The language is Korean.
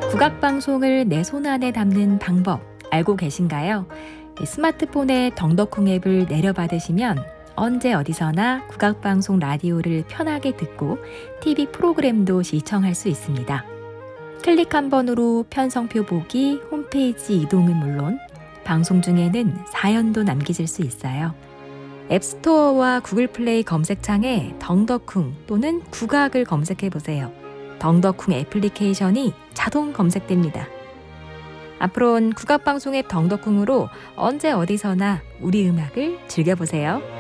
국악방송을 내 손안에 담는 방법 알고 계신가요? 스마트폰에 덩덕쿵 앱을 내려받으시면 언제 어디서나 국악방송 라디오를 편하게 듣고 TV 프로그램도 시청할 수 있습니다. 클릭 한 번으로 편성표 보기, 홈페이지 이동은 물론 방송 중에는 사연도 남기실 수 있어요. 앱스토어와 구글 플레이 검색창에 덩덕쿵 또는 국악을 검색해보세요. 덩덕쿵 애플리케이션이 자동 검색됩니다. 앞으로는 국악방송 앱 덩덕쿵으로 언제 어디서나 우리 음악을 즐겨보세요.